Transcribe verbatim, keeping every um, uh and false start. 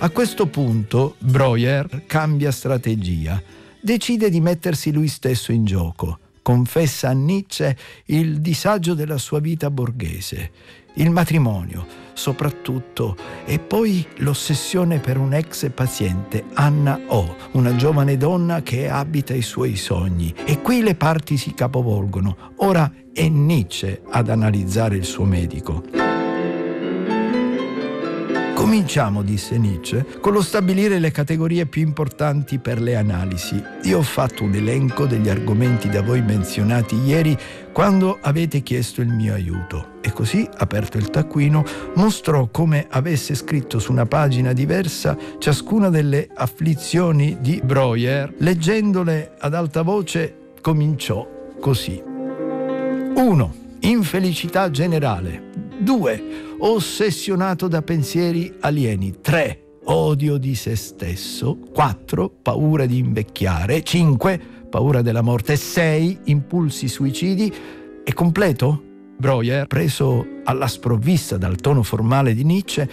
A questo punto Breuer cambia strategia, decide di mettersi lui stesso in gioco, confessa a Nietzsche il disagio della sua vita borghese, il matrimonio soprattutto, e poi l'ossessione per un ex paziente, Anna O, una giovane donna che abita i suoi sogni. E qui le parti si capovolgono. Ora è Nietzsche ad analizzare il suo medico. Cominciamo, disse Nietzsche, con lo stabilire le categorie più importanti per le analisi. Io ho fatto un elenco degli argomenti da voi menzionati ieri quando avete chiesto il mio aiuto. E così, aperto il taccuino, mostrò come avesse scritto su una pagina diversa ciascuna delle afflizioni di Breuer. Leggendole ad alta voce, cominciò così. uno. Infelicità generale. due. Ossessionato da pensieri alieni. tre. Odio di se stesso. quattro. Paura di invecchiare. cinque. Paura della morte. sei. Impulsi suicidi. È completo? Breuer, preso alla sprovvista dal tono formale di Nietzsche,